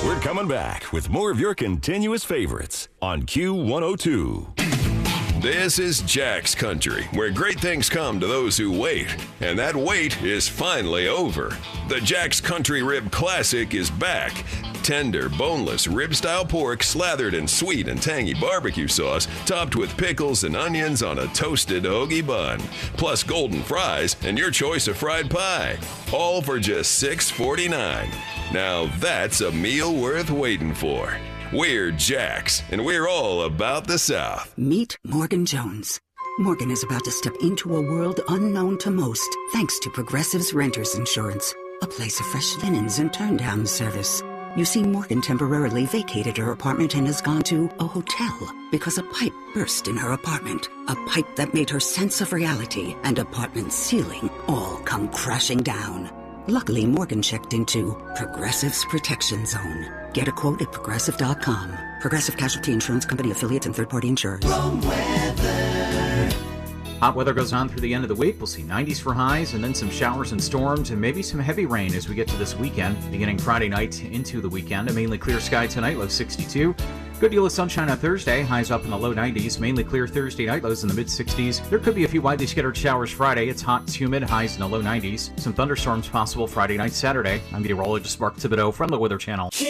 We're coming back with more of your continuous favorites on Q102. This is Jack's Country, where great things come to those who wait. And that wait is finally over. The Jack's Country Rib Classic is back. Tender, boneless, rib-style pork slathered in sweet and tangy barbecue sauce, topped with pickles and onions on a toasted hoagie bun. Plus golden fries and your choice of fried pie. All for just $6.49. Now that's a meal worth waiting for. We're Jack's, and we're all about the South. Meet Morgan Jones. Morgan is about to step into a world unknown to most, thanks to Progressive's Renters Insurance, a place of fresh linens and turn-down service. You see, Morgan temporarily vacated her apartment and has gone to a hotel because a pipe burst in her apartment. A pipe that made her sense of reality and apartment ceiling all come crashing down. Luckily, Morgan checked into Progressive's Protection Zone. Get a quote at Progressive.com. Progressive Casualty Insurance Company affiliates and third-party insurers. Hot weather goes on through the end of the week. We'll see 90s for highs and then some showers and storms and maybe some heavy rain as we get to this weekend. Beginning Friday night into the weekend. A mainly clear sky tonight, low 62. Good deal of sunshine on Thursday, highs up in the low 90s. Mainly clear Thursday night, lows in the mid-60s. There could be a few widely scattered showers Friday. It's hot, it's humid, highs in the low 90s. Some thunderstorms possible Friday night, Saturday. I'm meteorologist Mark Thibodeau from the Weather Channel.